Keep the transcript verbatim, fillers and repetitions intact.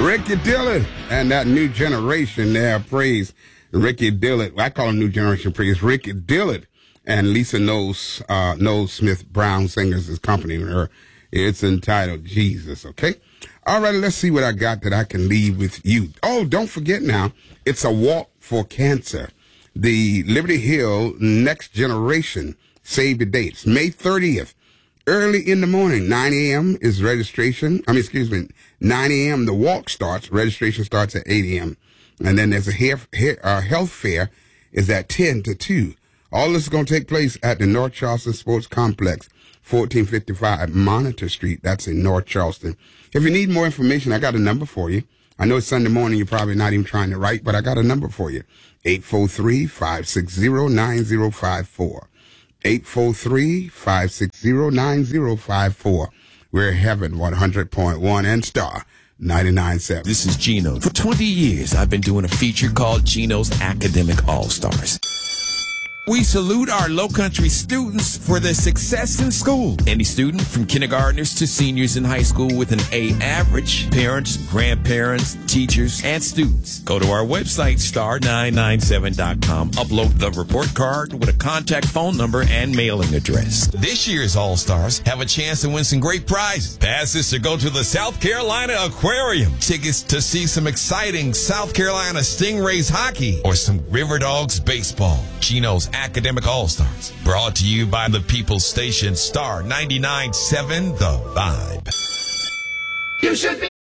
Ricky Dillard and that new generation there, praise Ricky Dillard. I call him new generation, praise Ricky Dillard and Lisa Knowles, uh, Knowles Smith Brown singers is accompanying her. It's entitled Jesus, okay? All right, let's see what I got that I can leave with you. Oh, don't forget now, it's a walk for cancer. The Liberty Hill Next Generation, save the dates, May thirtieth. Early in the morning, nine a.m. is registration. I mean, excuse me, nine a.m. the walk starts. Registration starts at eight a.m. And then there's a hair, hair, uh, health fair is at ten to two. All this is going to take place at the North Charleston Sports Complex, fourteen fifty-five Monitor Street. That's in North Charleston. If you need more information, I got a number for you. I know it's Sunday morning. You're probably not even trying to write, but I got a number for you. eight four three, five six zero, nine zero five four. eight four three, five six zero, nine zero five four. We're Heaven one hundred point one and Star ninety-nine point seven. This is Gino. For twenty years, I've been doing a feature called Gino's Academic All-Stars. We salute our Lowcountry students for their success in school. Any student from kindergartners to seniors in high school with an A average, parents, grandparents, teachers, and students. Go to our website, star nine nine seven dot com. Upload the report card with a contact phone number and mailing address. This year's All-Stars have a chance to win some great prizes. Passes to go to the South Carolina Aquarium. Tickets to see some exciting South Carolina Stingrays hockey or some River Dogs baseball. Gino's Academic All-Stars. Brought to you by the People's Station, Star ninety-nine point seven, The Vibe. You should be